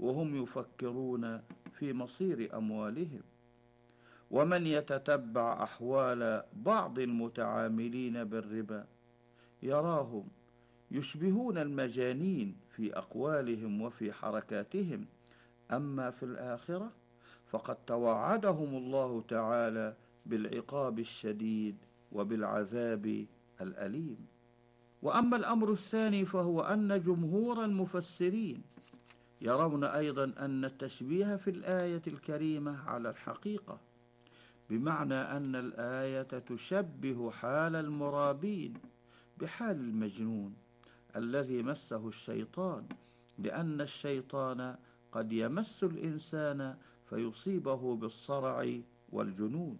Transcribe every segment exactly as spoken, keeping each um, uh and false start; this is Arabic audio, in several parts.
وهم يفكرون في مصير أموالهم. ومن يتتبع أحوال بعض المتعاملين بالربا يراهم يشبهون المجانين في أقوالهم وفي حركاتهم، أما في الآخرة فقد توعدهم الله تعالى بالعقاب الشديد وبالعذاب الأليم. وأما الأمر الثاني فهو أن جمهور المفسرين يرون أيضا أن التشبيه في الآية الكريمة على الحقيقة، بمعنى أن الآية تشبه حال المرابين بحال المجنون الذي مسه الشيطان، لأن الشيطان قد يمس الإنسان فيصيبه بالصرع والجنون.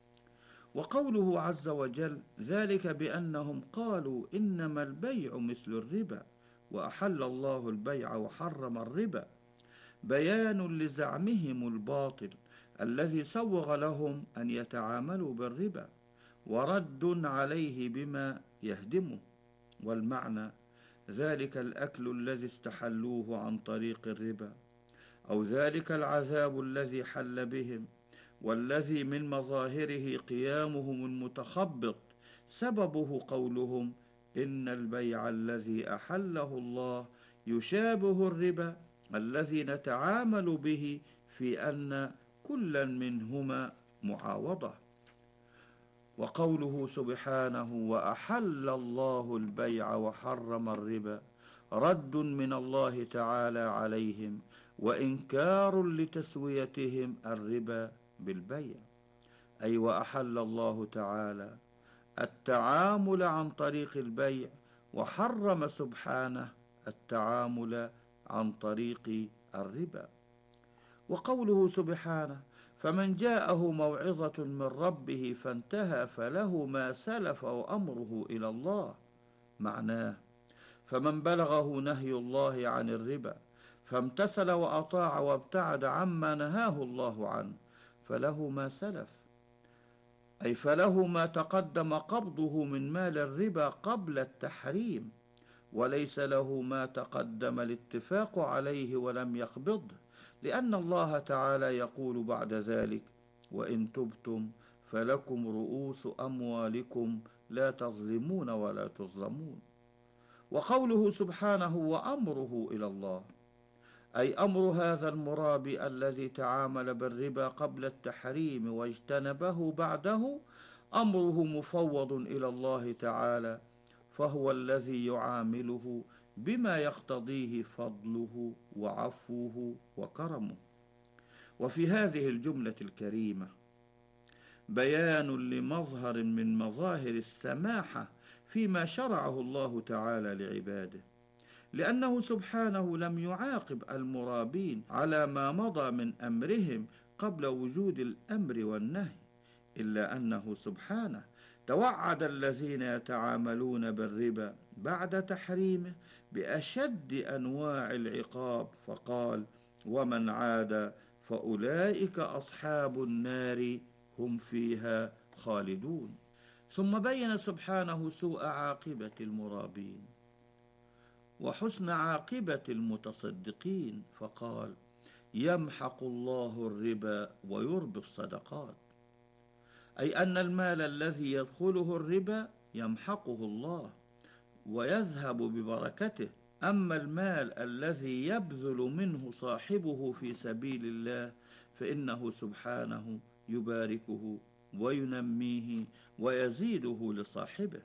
وقوله عز وجل ذلك بأنهم قالوا إنما البيع مثل الربا وأحل الله البيع وحرم الربا، بيان لزعمهم الباطل الذي سوغ لهم أن يتعاملوا بالربا، ورد عليه بما يهدمه. والمعنى ذلك الأكل الذي استحلوه عن طريق الربا، أو ذلك العذاب الذي حل بهم، والذي من مظاهره قيامهم المتخبط سببه قولهم إن البيع الذي أحله الله يشابه الربا الذي نتعامل به في أن كلا منهما معاوضة. وقوله سبحانه وأحل الله البيع وحرم الربا رد من الله تعالى عليهم وإنكار لتسويتهم الربا بالبيع، أي وأحل الله تعالى التعامل عن طريق البيع، وحرم سبحانه التعامل عن طريق الربا. وقوله سبحانه فمن جاءه موعظة من ربه فانتهى فله ما سلف وأمره إلى الله، معناه فمن بلغه نهي الله عن الربا فامتثل وأطاع وابتعد عما نهاه الله عنه فله ما سلف، أي فله ما تقدم قبضه من مال الربا قبل التحريم، وليس له ما تقدم الاتفاق عليه ولم يقبضه، لأن الله تعالى يقول بعد ذلك وإن تبتم فلكم رؤوس أموالكم لا تظلمون ولا تظلمون. وقوله سبحانه وأمره إلى الله، أي أمر هذا المرابي الذي تعامل بالربا قبل التحريم واجتنبه بعده أمره مفوض إلى الله تعالى، فهو الذي يعامله بما يقتضيه فضله وعفوه وكرمه. وفي هذه الجملة الكريمة بيان لمظهر من مظاهر السماحة فيما شرعه الله تعالى لعباده، لأنه سبحانه لم يعاقب المرابين على ما مضى من أمرهم قبل وجود الأمر والنهي، إلا أنه سبحانه توعد الذين يتعاملون بالربا بعد تحريمه بأشد أنواع العقاب، فقال ومن عاد فأولئك أصحاب النار هم فيها خالدون. ثم بين سبحانه سوء عاقبة المرابين وحسن عاقبة المتصدقين، فقال يمحق الله الربا ويربي الصدقات، أي أن المال الذي يدخله الربا يمحقه الله ويذهب ببركته، أما المال الذي يبذل منه صاحبه في سبيل الله فإنه سبحانه يباركه وينميه ويزيده لصاحبه.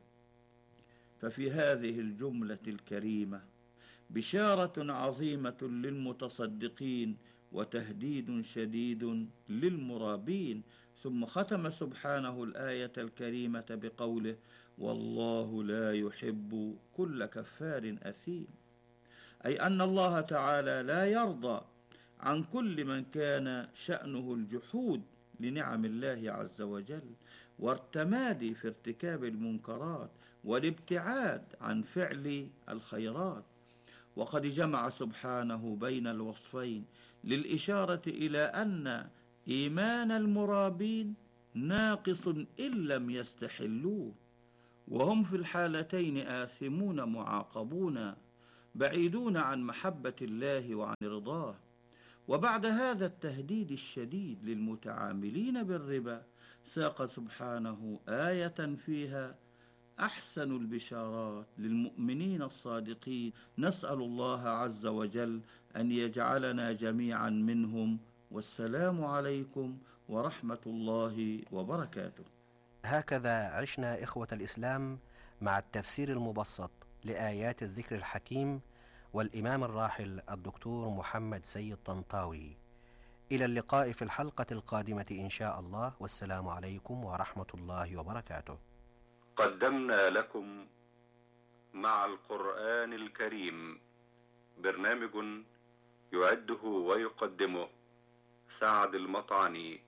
ففي هذه الجملة الكريمة بشارة عظيمة للمتصدقين وتهديد شديد للمرابين. ثم ختم سبحانه الآية الكريمة بقوله والله لا يحب كل كفار أثيم، أي أن الله تعالى لا يرضى عن كل من كان شأنه الجحود لنعم الله عز وجل والتمادي في ارتكاب المنكرات والابتعاد عن فعل الخيرات. وقد جمع سبحانه بين الوصفين للإشارة إلى أن إيمان المرابين ناقص إن لم يستحلوه، وهم في الحالتين آثمون معاقبون بعيدون عن محبة الله وعن رضاه. وبعد هذا التهديد الشديد للمتعاملين بالربا ساق سبحانه آية فيها أحسن البشارات للمؤمنين الصادقين. نسأل الله عز وجل أن يجعلنا جميعا منهم، والسلام عليكم ورحمة الله وبركاته. هكذا عشنا إخوة الإسلام مع التفسير المبسط لآيات الذكر الحكيم والإمام الراحل الدكتور محمد سيد طنطاوي. إلى اللقاء في الحلقة القادمة إن شاء الله، والسلام عليكم ورحمة الله وبركاته. قدمنا لكم مع القرآن الكريم برنامج يعده ويقدمه سعد المطعني.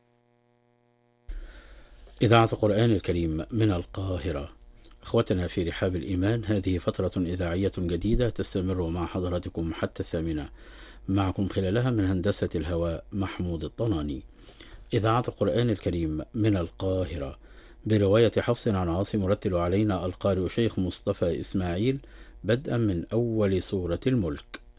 إذاعة القرآن الكريم من القاهرة. أخوتنا في رحاب الإيمان، هذه فترة إذاعية جديدة تستمر مع حضراتكم حتى الثامنة. معكم خلالها من هندسة الهواء محمود الطناني. إذاعة القرآن الكريم من القاهرة برواية حفص عن عاصم. يرتل علينا القارئ شيخ مصطفى إسماعيل بدءا من أول سورة الملك.